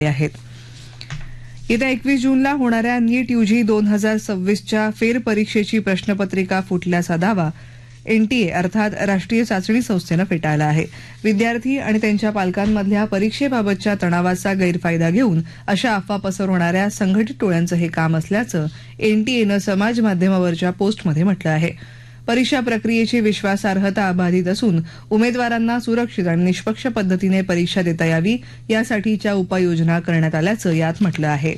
आहेत. येत्या 21 जूनला होणाऱ्या नीट यूजी 2026च्या फेरपरीक्षेची प्रश्नपत्रिका फुटल्याचा दावा एनटीए अर्थात राष्ट्रीय चाचणी संस्थेनं फेटाळला आहे. विद्यार्थी आणि त्यांच्या पालकांमधल्या परीक्षेबाबतच्या तणावाचा गैरफायदा घेऊन अशा अफवा पसरवणाऱ्या संघटित टोळ्यांचं हे काम असल्याचं एनटीएनं समाज माध्यमावरच्या पोस्टमध्ये म्हटलं आहे. परीक्षा प्रक्रियेची विश्वासार्हता अबाधित असून उमेदवारांना सुरक्षित आणि निष्पक्ष पद्धतीने परीक्षा देता यावी यासाठीच्या उपाययोजना करण्यात आल्याचं यात म्हटलं आहे.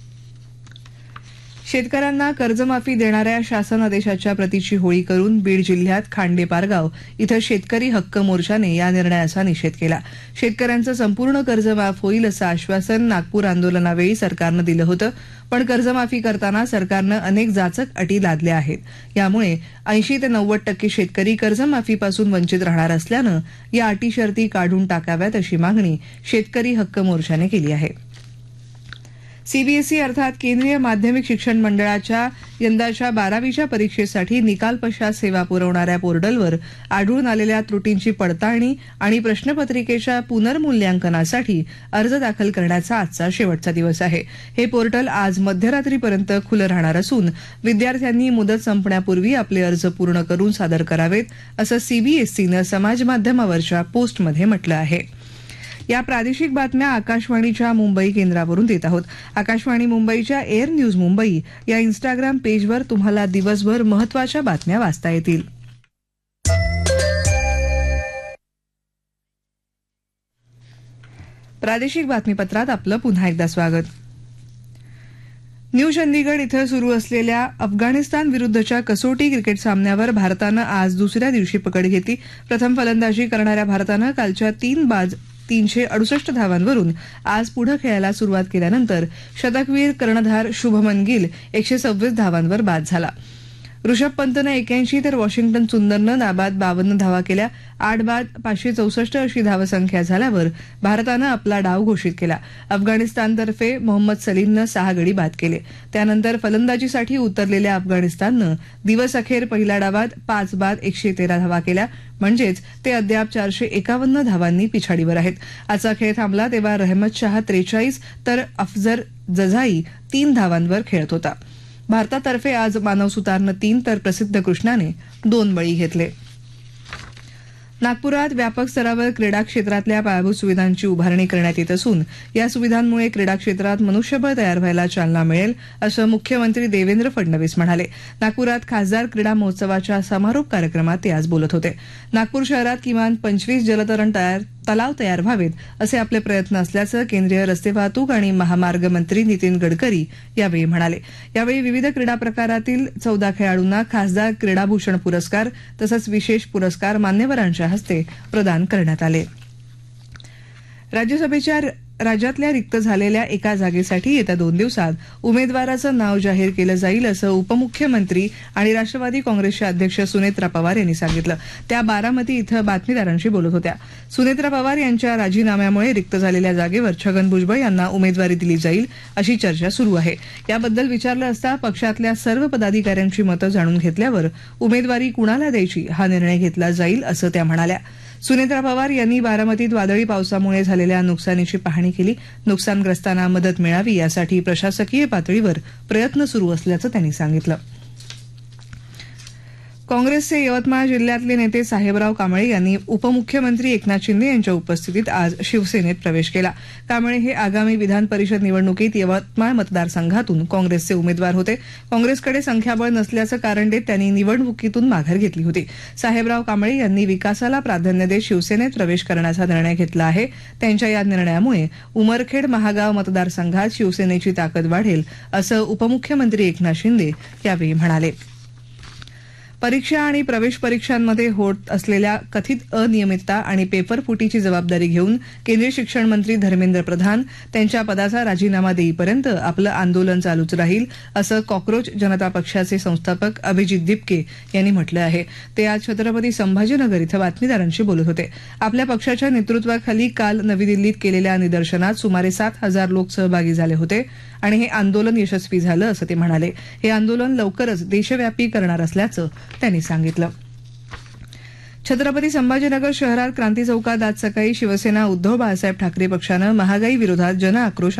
शेतकऱ्यांना कर्जमाफी देणाऱ्या शासन आदेशाच्या प्रतीची होळी करून बीड जिल्ह्यात खांडे-पारगाव इथं शेतकरी हक्क मोर्चाने या निर्णयाचा निषेध केला. शेतकऱ्यांचं संपूर्ण कर्ज माफ होईल असं आश्वासन नागपूर आंदोलनावेळी सरकारनं दिलं होतं, पण कर्जमाफी करताना सरकारनं अनेक जाचक अटी लादल्या आहेत. यामुळे 80 ते 90% शेतकरी कर्जमाफीपासून वंचित राहणार असल्यानं या अटी शर्ती काढून टाकाव्यात अशी मागणी शेतकरी हक्क मोर्चाने केली आहे. सीबीएसई अर्थात केंद्रीय माध्यमिक शिक्षण मंडळाच्या यंदाच्या 12वीच्या परीक्षेसाठी निकाल पश्चात सेवा पुरवणाऱ्या पोर्टलवर आढळून आलेल्या त्रुटींची पडताळणी आणि प्रश्नपत्रिकेच्या पुनर्मूल्यांकनासाठी अर्ज दाखल करण्याचा आजचा शेवटचा दिवस आहे. हे पोर्टल आज मध्यरात्रीपर्यंत खुलं राहणार असून विद्यार्थ्यांनी मुदत संपण्यापूर्वी आपले अर्ज पूर्ण करून सादर करावेत असं सीबीएसईनं समाजमाध्यमावरच्या पोस्टमध्ये म्हटलं आहे. या प्रादेशिक बातम्या आकाशवाणीच्या मुंबई केंद्रावरून देत आहोत. आकाशवाणी मुंबईच्या एअर न्यूज मुंबई या इन्स्टाग्राम पेजवर तुम्हाला दिवसभर महत्त्वाच्या बातम्या वाचता येतील. प्रादेशिक बातमीपत्रात आपलं पुन्हा एकदा स्वागत. न्यू चंदीगड इथं सुरू असलेल्या अफगाणिस्तान विरुद्धच्या कसोटी क्रिकेट सामन्यावर भारतानं आज दुसऱ्या दिवशी पकड घेतली. प्रथम फलंदाजी करणाऱ्या भारतानं कालच्या 3 बाद 368 धावांवरून आज पुढे खेळायला सुरुवात केल्यानंतर शतकवीर कर्णधार शुभमन गिल 126 धावांवर बाद झाला. ऋषभ पंतनं 81 तर वॉशिंग्टन सुंदरनं नाबाद 52 धावा केल्या. 8 बाद 564 अशी धावसंख्या झाल्यावर भारतानं आपला डाव घोषित केला. अफगाणिस्तानतर्फे मोहम्मद सलीमनं 6 गडी बाद केले. त्यानंतर फलंदाजीसाठी उतरलेल्या अफगाणिस्ताननं दिवसअखेर पहिल्या डावात 5 बाद 113 धावा केल्या. म्हणजेच ते अद्याप 451 धावांनी पिछाडीवर आहेत. आजचा खेळ थांबला तेव्हा रहमत शाह 43 तर अफजल जजाई 3 धावांवर खेळत होता. भारतातर्फे आज मानव सुतारनं 3 तर प्रसिद्ध कृष्णाने 2 बळी घेतले. नागपुरात व्यापक स्तरावर क्रीडा क्षेत्रातल्या पायाभूत सुविधांची उभारणी करण्यात येत असून या सुविधांमुळे क्रीडा क्षेत्रात मनुष्यबळ तयार व्हायला चालना मिळेल असं मुख्यमंत्री देवेंद्र फडणवीस म्हणाले. नागपुरात खासदार क्रीडा महोत्सवाच्या समारोप कार्यक्रमात ते आज बोलत होते. नागपूर शहरात किमान 25 जलतरण तलाव तयार व्हावेत असे आपले प्रयत्न असल्याचं केंद्रीय रस्ते वाहतूक आणि महामार्ग मंत्री नितीन गडकरी यावेळी म्हणाले. यावेळी विविध क्रीडा प्रकारातील 14 खेळाडूंना खासदार क्रीडाभूषण पुरस्कार तसंच विशेष पुरस्कार मान्यवरांच्या हस्ते प्रदान करण्यात आले. राज्यातल्या रिक्त झालेल्या एका जागेसाठी येत्या 2 दिवसात उमेदवाराचं नाव जाहीर केलं जाईल असं उपमुख्यमंत्री आणि राष्ट्रवादी काँग्रेसचे अध्यक्ष सुनेत्रा पवार यांनी सांगितलं. त्या बारामती इथं बातमीदारांशी बोलत होत्या. सुनेत्रा पवार यांच्या राजीनाम्यामुळे रिक्त झालेल्या जागेवर छगन भुजबळ यांना उमेदवारी दिली जाईल अशी चर्चा सुरू आहे. याबद्दल विचारलं असता पक्षातल्या सर्व पदाधिकाऱ्यांची मतं जाणून घेतल्यावर उमेदवारी कुणाला द्यायची हा निर्णय घेतला जाईल असं त्या म्हणाल्या. सुनेत्रा पवार यांनी बारामतीत वादळी पावसामुळे झालेल्या नुकसानीची पाहणी केली. नुकसानग्रस्तांना मदत मिळावी यासाठी प्रशासकीय पातळीवर प्रयत्न सुरू असल्याचं त्यांनी सांगितलं. काँग्रेसचे यवतमाळ जिल्ह्यातले नेते साहेबराव कांबळे यांनी उपमुख्यमंत्री एकनाथ शिंदे यांच्या उपस्थितीत आज शिवसेनेत प्रवेश केला. कांबळे हे आगामी विधान परिषद निवडणुकीत यवतमाळ मतदारसंघातून काँग्रेसचे उमेदवार होते. काँग्रेसकडे संख्याबळ नसल्याचं कारण देत त्यांनी निवडणुकीतून माघार घेतली होती. साहेबराव कांबळे यांनी विकासाला प्राधान्य देत शिवसेनेत प्रवेश करण्याचा निर्णय घेतला आहे. त्यांच्या या निर्णयामुळे उमरखेड महागाव मतदारसंघात शिवसेनेची ताकद वाढेल असं उपमुख्यमंत्री एकनाथ शिंदे यावेळी म्हणाले. परीक्षा आणि प्रवेश परीक्षांमध्ये होत असलेल्या कथित अनियमितता आणि पेपरफुटीची जबाबदारी घेऊन केंद्रीय शिक्षण मंत्री धर्मेंद्र प्रधान त्यांच्या पदाचा राजीनामा देईपर्यंत आपलं आंदोलन चालूच राहील असं कॉक्रोच जनता पक्षाचे संस्थापक अभिजित दिपके यांनी म्हटलं आहे. ते आज छत्रपती संभाजीनगर इथं बातमीदारांशी बोलत होते. आपल्या पक्षाच्या नेतृत्वाखाली काल नवी दिल्लीत केलेल्या निदर्शनात सुमारे 7,000 लोक सहभागी झाले होते आणि हे आंदोलन यशस्वी झालं असं ते म्हणाले. हे आंदोलन लवकरच देशव्यापी करणार असल्याचं त्यांनी सांगितलं. छत्रपती संभाजीनगर शहरात क्रांती चौकात आज सकाळी शिवसेना उद्धव बाळासाहेब ठाकरे पक्षानं महागाई विरोधात जनआक्रोश